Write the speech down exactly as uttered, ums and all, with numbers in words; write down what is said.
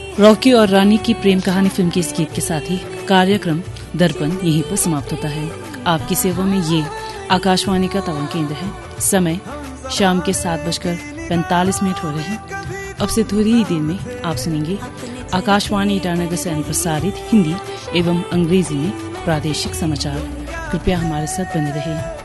Rocky और रानी की प्रेम कहानी फिल्म के इस गीत के साथ ही कार्यक्रम दर्पण यहीं पर समाप्त होता है। आपकी सेवा में ये आकाशवाणी का तवांग केंद्र है। समय शाम के सात बजकर पैंतालीस मिनट हो रहे हैं। अब से थोड़ी ही देर में आप सुनेंगे आकाशवाणी ईटानगर से प्रसारित हिंदी एवं अंग्रेजी में प्रादेशिक समाचार। कृपया हमारे साथ बने रहें।